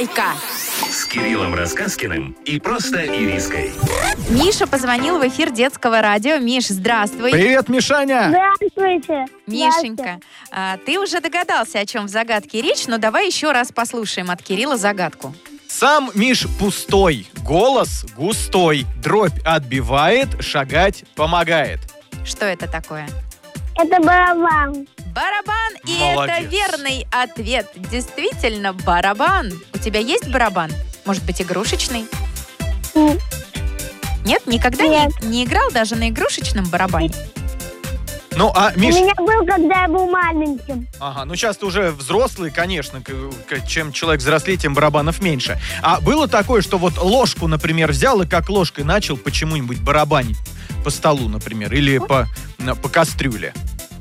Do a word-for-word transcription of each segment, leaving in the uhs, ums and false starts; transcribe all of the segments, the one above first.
Узнавайка. С Кириллом Рассказкиным и просто Ириской. Миша позвонил в эфир детского радио. Миш, здравствуй. Привет, Мишаня. Здравствуйте. Мишенька, а, ты уже догадался, о чем в загадке речь, но давай еще раз послушаем от Кирилла загадку. Сам Миш пустой, голос густой, дробь отбивает, шагать помогает. Что это такое? Это барабан. Барабан, и Молодец. это верный ответ. Действительно, барабан. У тебя есть барабан? Может быть, игрушечный? М. Нет? Никогда Нет. Не, не играл даже на игрушечном барабане? Ну, а Миш... У меня был, когда я был маленьким. Ага, ну сейчас ты уже взрослый, конечно, к- к- чем человек взрослее, тем барабанов меньше. А было такое, что вот ложку, например, взял и как ложкой начал почему-нибудь барабанить по столу, например, или по, на- по кастрюле?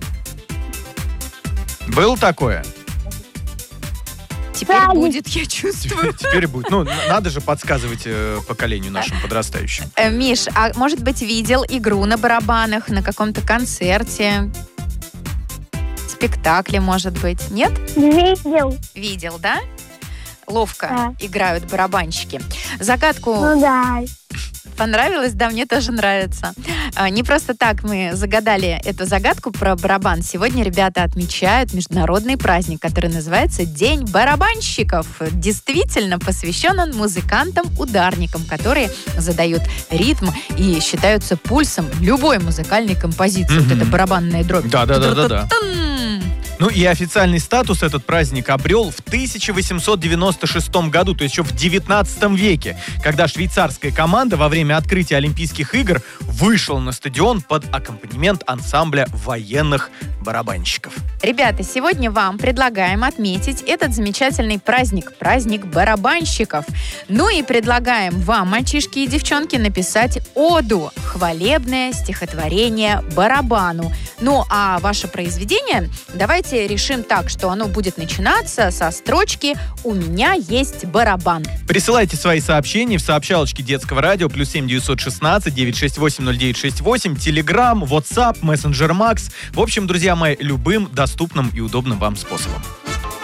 Было такое? Теперь Да, будет, я чувствую. Теперь будет. Ну, н- надо же подсказывать э, поколению нашему подрастающему. Э, Миш, а может быть, видел игру на барабанах на каком-то концерте? Спектакле, может быть? Нет? Видел. Видел, да? Ловко Да. играют барабанщики. Загадку Ну да. понравилось? Да, мне тоже нравится. А, Не просто так мы загадали эту загадку про барабан. Сегодня ребята отмечают международный праздник, который называется День барабанщиков. Действительно, посвящен он музыкантам-ударникам, которые задают ритм и считаются пульсом любой музыкальной композиции. Вот Мгм. эта барабанная дробь. Да-да-да-да-да. Тун-тун-тун. Ну и официальный статус этот праздник обрел в тысяча восемьсот девяносто шестом году, то есть еще в девятнадцатом веке, когда швейцарская команда во время открытия Олимпийских игр вышла на стадион под аккомпанемент ансамбля военных барабанщиков. Ребята, сегодня вам предлагаем отметить этот замечательный праздник, праздник барабанщиков. Ну и предлагаем вам, мальчишки и девчонки, написать оду, хвалебное стихотворение барабану. Ну а ваше произведение давайте решим так, что оно будет начинаться со строчки «У меня есть барабан». Присылайте свои сообщения в сообщалочке детского радио плюс семь девятьсот шестнадцать девятьсот шестьдесят восемь ноль девять шестьдесят восемь, Телеграм, WhatsApp, Messenger Max. В общем, друзья мои, любым доступным и удобным вам способом.